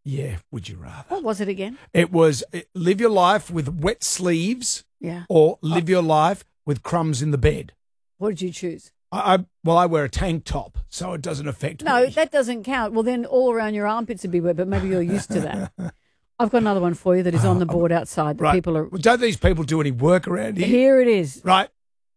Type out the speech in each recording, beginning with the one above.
Yeah, would you rather? What was it again? It was live your life with wet sleeves Yeah. or live your life with crumbs in the bed. What did you choose? I wear a tank top, so it doesn't affect me. No, that doesn't count. Well, then all around your armpits would be wet, but maybe you're used to that. I've got another one for you that is on the board outside. Right. People are. Well, don't these people do any work around here? Here it is. Right.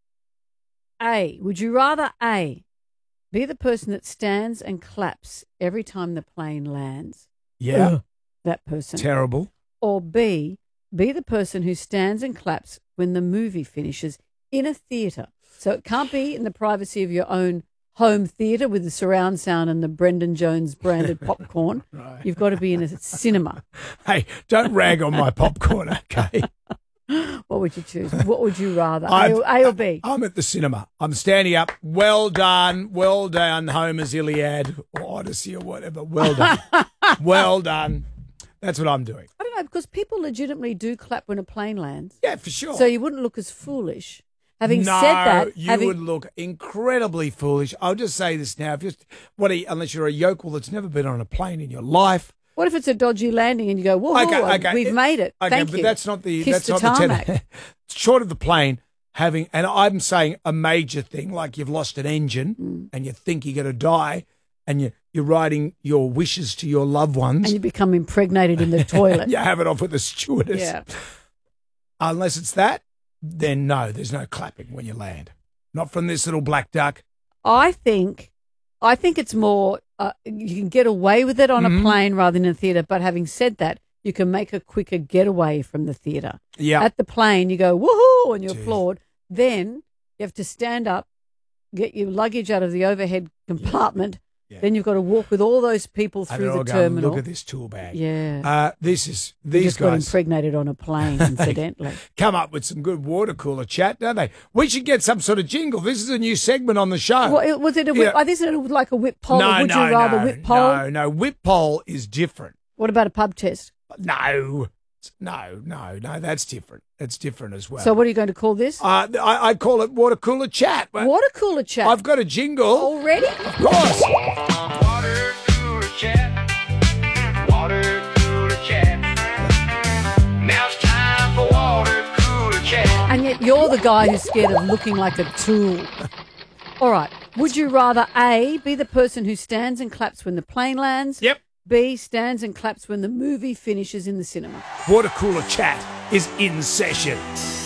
A. Would you rather A, be the person that stands and claps every time the plane lands? Yeah. Ugh, that person. Terrible. Or B, be the person who stands and claps when the movie finishes in a theatre. So it can't be in the privacy of your own home theatre with the surround sound and the Brendan Jones branded popcorn. Right. You've got to be in a cinema. Hey, don't rag on my popcorn, okay? What would you choose? What would you rather? A or B? I'm at the cinema. I'm standing up. Well done, Homer's Iliad or Odyssey or whatever. Well done. Well done. That's what I'm doing. I don't know, because people legitimately do clap when a plane lands. Yeah, for sure. So you wouldn't look as foolish. Having no, said that, you would look incredibly foolish. I'll just say this now: unless you're a yokel that's never been on a plane in your life. What if it's a dodgy landing and you go, whoa, okay. We've made it. Okay, Thank but you. that's not the Kiss that's the not tarmac. the short of the plane having, and I'm saying a major thing, like you've lost an engine and you think you're going to die, and you're writing your wishes to your loved ones, And you become impregnated in the toilet. you have it off with the stewardess. Yeah. Unless it's that, then no, there's no clapping when you land. Not from this little black duck. I think it's more, you can get away with it on a plane rather than in a theatre. But having said that, you can make a quicker getaway from the theatre. Yeah. At the plane, you go, woohoo, and you applaud. Then you have to stand up, get your luggage out of the overhead compartment. Yeah. Then you've got to walk with all those people And through they're all the going, terminal. look at this tool bag. Yeah. These Just got guys impregnated on a plane, incidentally. come up with some good water cooler chat, don't they? We should get some sort of jingle. This is a new segment on the show. What, was it a whip? Isn't it like a whip poll? No, or would no, you rather no, whip poll? No, whip poll is different. What about a pub test? No, that's different. That's different as well. So what are you going to call this? I call it water cooler chat. Water cooler chat. I've got a jingle. Already? Of course. Water cooler chat. Water cooler chat. Now it's time for water cooler chat. And yet you're the guy who's scared of looking like a tool. All right. Would you rather A, be the person who stands and claps when the plane lands? Yep. B, stands and claps when the movie finishes in the cinema? Water cooler chat is in session.